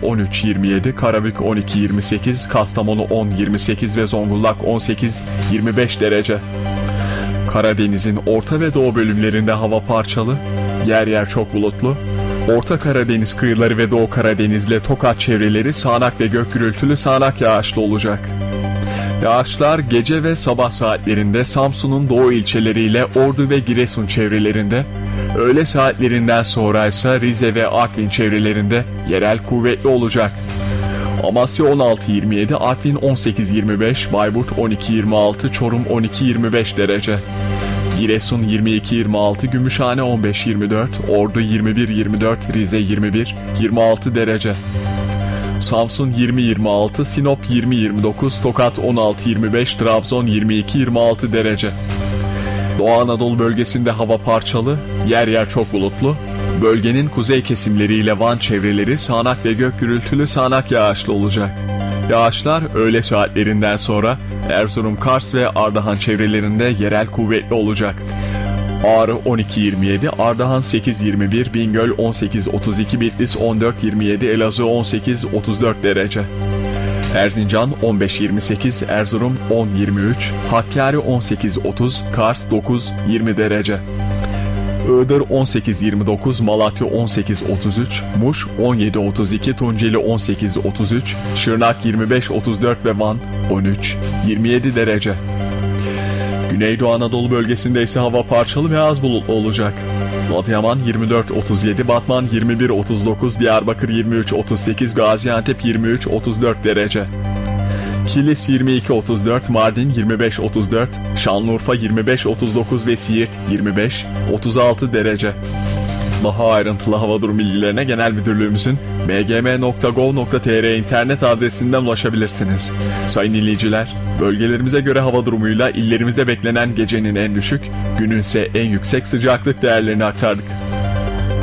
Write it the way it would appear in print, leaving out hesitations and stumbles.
13-27, Karabük 12-28, Kastamonu 10-28 ve Zonguldak 18-25 derece. Karadeniz'in orta ve doğu bölümlerinde hava parçalı, yer yer çok bulutlu. Orta Karadeniz kıyıları ve Doğu Karadeniz'le Tokat çevreleri sağanak ve gök gürültülü sağanak yağışlı olacak. Yağışlar gece ve sabah saatlerinde Samsun'un doğu ilçeleriyle Ordu ve Giresun çevrelerinde, öğle saatlerinden sonra ise Rize ve Artvin çevrelerinde yerel kuvvetli olacak. Amasya 16-27, Artvin 18-25, Bayburt 12-26, Çorum 12-25 derece. Giresun 22-26, Gümüşhane 15-24, Ordu 21-24, Rize 21-26 derece. Samsun 20-26, Sinop 20-29, Tokat 16-25, Trabzon 22-26 derece. Doğu Anadolu bölgesinde hava parçalı, yer yer çok bulutlu. Bölgenin kuzey kesimleriyle Van çevreleri sağanak ve gök gürültülü sağanak yağışlı olacak. Yağışlar öğle saatlerinden sonra Erzurum, Kars ve Ardahan çevrelerinde yerel kuvvetli olacak. Ağrı 12-27, Ardahan 8-21, Bingöl 18-32, Bitlis 14-27, Elazığ 18-34 derece. Erzincan 15-28, Erzurum 10-23, Hakkari 18-30, Kars 9-20 derece. Iğdır 18-29, Malatya 18-33, Muş 17-32, Tunceli 18-33, Şırnak 25-34 ve Van 13-27 derece. Güneydoğu Anadolu bölgesinde ise hava parçalı ve az bulutlu olacak. Adıyaman 24-37, Batman 21-39, Diyarbakır 23-38, Gaziantep 23-34 derece. Kilis 22-34, Mardin 25-34, Şanlıurfa 25-39 ve Siirt 25-36 derece. Daha ayrıntılı hava durum bilgilerine Genel Müdürlüğümüzün bgm.gov.tr internet adresinden ulaşabilirsiniz. Sayın dinleyiciler, bölgelerimize göre hava durumuyla illerimizde beklenen gecenin en düşük, günün ise en yüksek sıcaklık değerlerini aktardık.